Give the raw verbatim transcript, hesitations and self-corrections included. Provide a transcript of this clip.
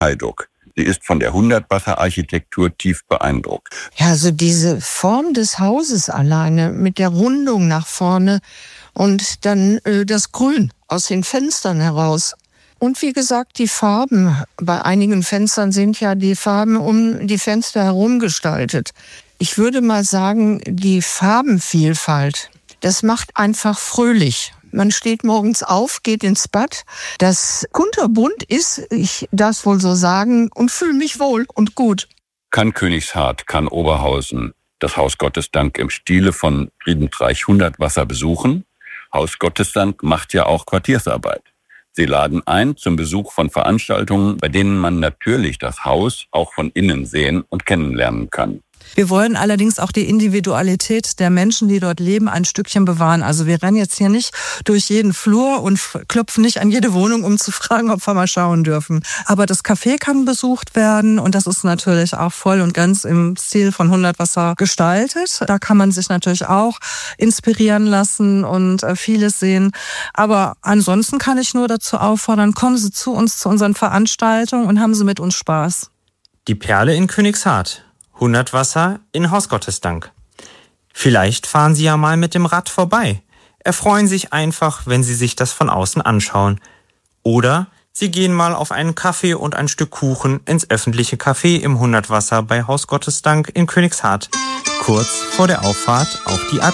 Heiduck. Sie ist von der Hundertwasser-Architektur tief beeindruckt. Ja, also diese Form des Hauses alleine mit der Rundung nach vorne und dann äh, das Grün aus den Fenstern heraus. Und wie gesagt, die Farben. Bei einigen Fenstern sind ja die Farben um die Fenster herum gestaltet. Ich würde mal sagen, die Farbenvielfalt, das macht einfach fröhlich. Man steht morgens auf, geht ins Bad. Das kunterbunt ist, ich darf es wohl so sagen, und fühle mich wohl und gut. Kann Königshardt, kann Oberhausen das Haus Gottesdank im Stile von Friedensreich Hundertwasser besuchen? Haus Gottesdank macht ja auch Quartiersarbeit. Sie laden ein zum Besuch von Veranstaltungen, bei denen man natürlich das Haus auch von innen sehen und kennenlernen kann. Wir wollen allerdings auch die Individualität der Menschen, die dort leben, ein Stückchen bewahren. Also wir rennen jetzt hier nicht durch jeden Flur und klopfen nicht an jede Wohnung, um zu fragen, ob wir mal schauen dürfen. Aber das Café kann besucht werden und das ist natürlich auch voll und ganz im Stil von Hundertwasser gestaltet. Da kann man sich natürlich auch inspirieren lassen und vieles sehen. Aber ansonsten kann ich nur dazu auffordern, kommen Sie zu uns, zu unseren Veranstaltungen und haben Sie mit uns Spaß. Die Perle in Königshardt. Hundertwasser in Haus Gottesdank. Vielleicht fahren Sie ja mal mit dem Rad vorbei. Erfreuen sich einfach, wenn Sie sich das von außen anschauen. Oder Sie gehen mal auf einen Kaffee und ein Stück Kuchen ins öffentliche Café im Hundertwasser bei Haus Gottesdank in Königshardt. Kurz vor der Auffahrt auf die A